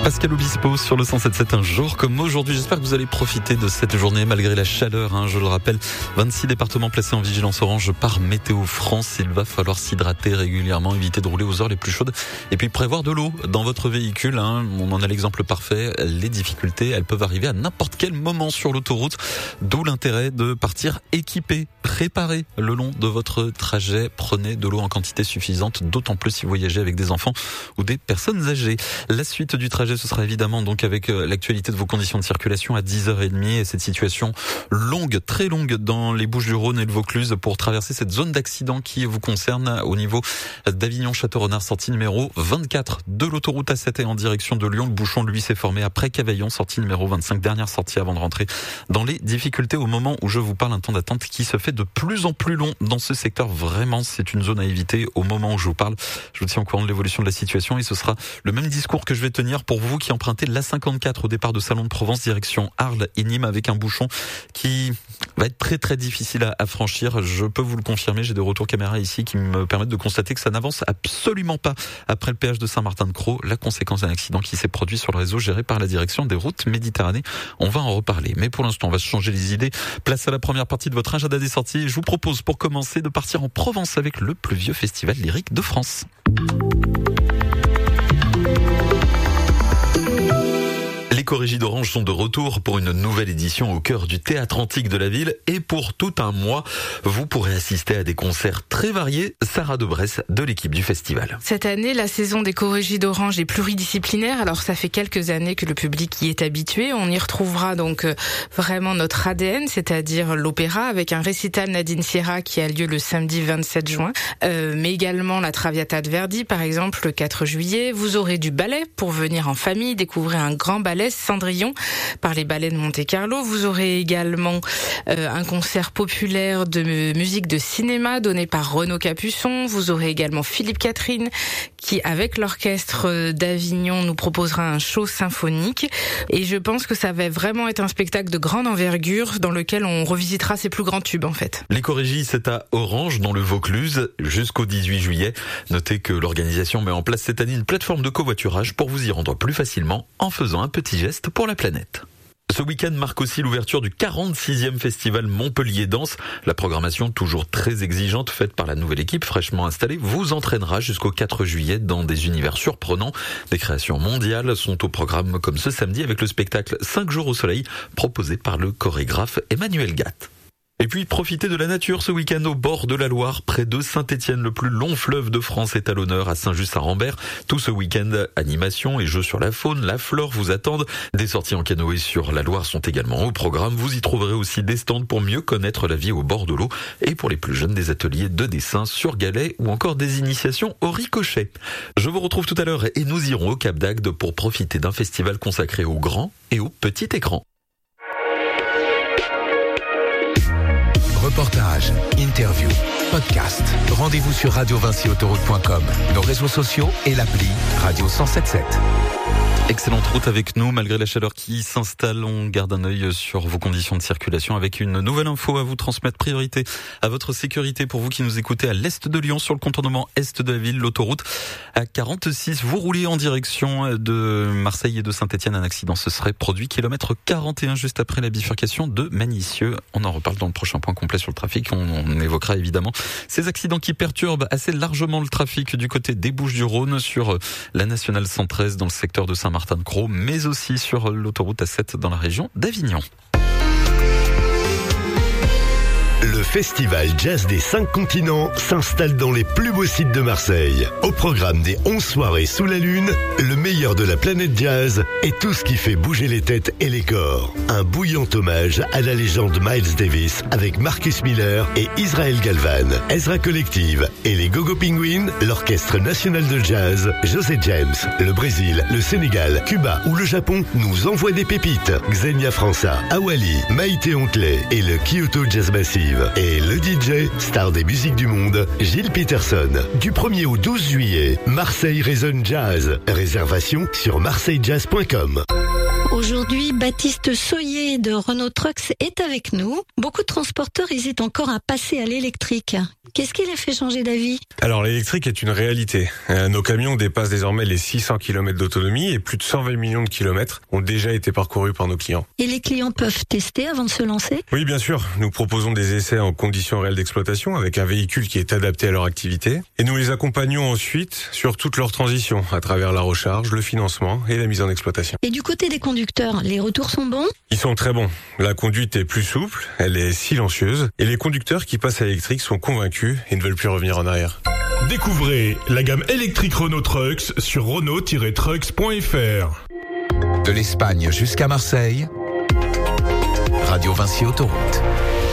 Pascal Obispo sur le 107.7, un jour comme aujourd'hui. J'espère que vous allez profiter de cette journée malgré la chaleur. Je le rappelle, 26 départements placés en vigilance orange par Météo France. Il va falloir s'hydrater régulièrement, éviter de rouler aux heures les plus chaudes et puis prévoir de l'eau dans votre véhicule. On en a l'exemple parfait. Les difficultés, elles peuvent arriver à n'importe quel moment sur l'autoroute. D'où l'intérêt de partir équipé, préparé le long de votre trajet. Prenez de l'eau en quantité suffisante, d'autant plus si vous voyagez avec des enfants ou des personnes âgées. La suite du trajet, ce sera évidemment donc avec l'actualité de vos conditions de circulation à 10h30 et cette situation longue, très longue dans les Bouches-du-Rhône et le Vaucluse pour traverser cette zone d'accident qui vous concerne au niveau d'Avignon-Château-Renard, sortie numéro 24 de l'autoroute A7 et en direction de Lyon. Le bouchon, lui, s'est formé après Cavaillon, sortie numéro 25, dernière sortie avant de rentrer dans les difficultés au moment où je vous parle. Un temps d'attente qui se fait de plus en plus long dans ce secteur. Vraiment, c'est une zone à éviter au moment où je vous parle. Je vous tiens au courant de l'évolution de la situation et ce sera le même discours que je vais tenir pour vous qui empruntez l'A54 au départ de Salon de Provence, direction Arles et Nîmes, avec un bouchon qui va être très très difficile à franchir. Je peux vous le confirmer, j'ai des retours caméra ici qui me permettent de constater que ça n'avance absolument pas après le péage de Saint-Martin-de-Crau, la conséquence d'un accident qui s'est produit sur le réseau géré par la direction des routes Méditerranée. On va en reparler, mais pour l'instant on va se changer les idées. Place à la première partie de votre agenda des sorties. Je vous propose pour commencer de partir en Provence avec le plus vieux festival lyrique de France. Les Corégies d'Orange sont de retour pour une nouvelle édition au cœur du théâtre antique de la ville et pour tout un mois, vous pourrez assister à des concerts très variés. Sarah Debresse de l'équipe du festival. Cette année, la saison des Corégies d'Orange est pluridisciplinaire. Alors ça fait quelques années que le public y est habitué. On y retrouvera donc vraiment notre ADN, c'est-à-dire l'opéra avec un récital Nadine Sierra qui a lieu le samedi 27 juin, mais également la Traviata de Verdi par exemple le 4 juillet. Vous aurez du ballet pour venir en famille, découvrir un grand ballet Cendrillon par les ballets de Monte-Carlo. Vous aurez également un concert populaire de musique de cinéma donné par Renaud Capuçon. Vous aurez également Philippe Catherine qui, avec l'orchestre d'Avignon, nous proposera un show symphonique. Et je pense que ça va vraiment être un spectacle de grande envergure dans lequel on revisitera ses plus grands tubes en fait. Les Corégies, c'est à Orange dans le Vaucluse jusqu'au 18 juillet. Notez que l'organisation met en place cette année une plateforme de covoiturage pour vous y rendre plus facilement en faisant un petit geste pour la planète. Ce week-end marque aussi l'ouverture du 46e festival Montpellier Danse. La programmation, toujours très exigeante, faite par la nouvelle équipe fraîchement installée, vous entraînera jusqu'au 4 juillet dans des univers surprenants. Des créations mondiales sont au programme comme ce samedi avec le spectacle 5 jours au soleil proposé par le chorégraphe Emmanuel Gatt. Et puis, profitez de la nature ce week-end au bord de la Loire, près de Saint-Étienne. Le plus long fleuve de France est à l'honneur à Saint-Just-à-Rambert. Tout ce week-end, animation et jeux sur la faune, la flore vous attendent. Des sorties en canoë sur la Loire sont également au programme. Vous y trouverez aussi des stands pour mieux connaître la vie au bord de l'eau. Et pour les plus jeunes, des ateliers de dessin sur galets ou encore des initiations au ricochet. Je vous retrouve tout à l'heure et nous irons au Cap d'Agde pour profiter d'un festival consacré au grand et au petit écran. Reportages, interviews, podcasts. Rendez-vous sur radiovincyautoroute.com, nos réseaux sociaux et l'appli Radio 107.7. Excellente route avec nous, malgré la chaleur qui s'installe. On garde un œil sur vos conditions de circulation avec une nouvelle info à vous transmettre. Priorité à votre sécurité pour vous qui nous écoutez à l'est de Lyon, sur le contournement est de la ville, l'autoroute A46. Vous roulez en direction de Marseille et de Saint-Étienne. Un accident se serait produit kilomètre 41 juste après la bifurcation de Magny-Cieux. On en reparle dans le prochain point complet sur le trafic. On évoquera évidemment ces accidents qui perturbent assez largement le trafic du côté des Bouches-du-Rhône sur la nationale 113 dans le secteur de Saint-Martin-de-Crau, mais aussi sur l'autoroute A7 dans la région d'Avignon. Le festival jazz des 5 continents s'installe dans les plus beaux sites de Marseille. Au programme des 11 soirées sous la lune, le meilleur de la planète jazz et tout ce qui fait bouger les têtes et les corps. Un bouillant hommage à la légende Miles Davis avec Marcus Miller et Israel Galvan, Ezra Collective et les Go-Go Penguins, l'Orchestre National de Jazz, José James, le Brésil, le Sénégal, Cuba ou le Japon nous envoient des pépites. Xenia França, Awali, Maïté Ontelet et le Kyoto Jazz Massive. Et le DJ, star des musiques du monde, Gilles Peterson. Du 1er au 12 juillet, Marseille résonne jazz. Réservation sur marseillejazz.com. Aujourd'hui, Baptiste Soyer de Renault Trucks est avec nous. Beaucoup de transporteurs hésitent encore à passer à l'électrique. Qu'est-ce qui les fait changer d'avis ? Alors l'électrique est une réalité. Nos camions dépassent désormais les 600 km d'autonomie et plus de 120 millions de kilomètres ont déjà été parcourus par nos clients. Et les clients peuvent tester avant de se lancer ? Oui, bien sûr. Nous proposons des essais en conditions réelles d'exploitation avec un véhicule qui est adapté à leur activité. Et nous les accompagnons ensuite sur toute leur transition à travers la recharge, le financement et la mise en exploitation. Et du côté des conducteurs, les retours sont bons ? Ils sont très bons. La conduite est plus souple, elle est silencieuse et les conducteurs qui passent à l'électrique sont convaincus et ne veulent plus revenir en arrière. Découvrez la gamme électrique Renault Trucks sur Renault-Trucks.fr. De l'Espagne jusqu'à Marseille, Radio Vinci Autoroute.